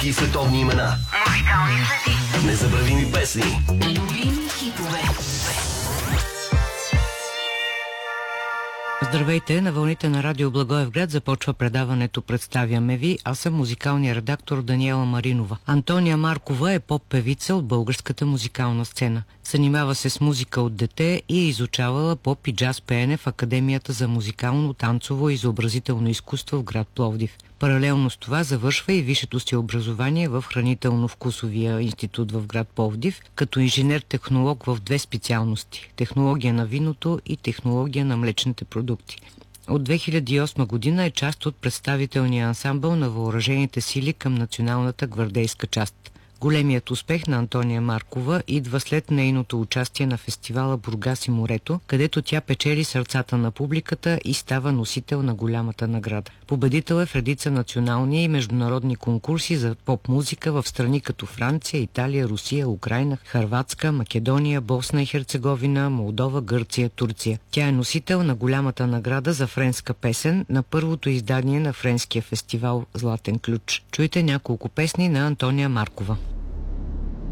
български и световни имена. Музикални следи. Незабравими песни. Любими хитове. Здравейте, на вълните на радио Благоевград започва предаването "Представяме ви". Аз съм музикалният редактор Даниела Маринова. Антония Маркова е поп-певица от българската музикална сцена. Занимава се с музика от дете и е изучавала поп и джаз пеене в Академията за музикално, танцово и изобразително изкуство в град Пловдив. Паралелно с това завършва и висшето си образование в Хранително-вкусовия институт в град Пловдив, като инженер-технолог в две специалности – технология на виното и технология на млечните продукти. От 2008 година е част от представителния ансамбъл на въоръжените сили към Националната гвардейска част. Големият успех на Антония Маркова идва след нейното участие на фестивала "Бургас и морето", където тя печели сърцата на публиката и става носител на голямата награда. Победител е в редица национални и международни конкурси за поп-музика в страни като Франция, Италия, Русия, Украйна, Хърватска, Македония, Босна и Херцеговина, Молдова, Гърция, Турция. Тя е носител на голямата награда за френска песен на първото издание на френския фестивал "Златен ключ". Чуйте няколко песни на Антония Маркова.